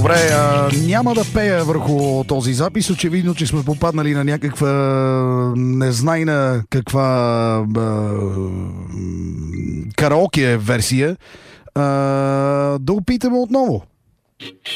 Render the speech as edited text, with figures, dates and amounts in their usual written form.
Добре, няма да пея върху този запис. Очевидно, че сме попаднали на някаква незнайна каква караоке версия. Да опитаме отново.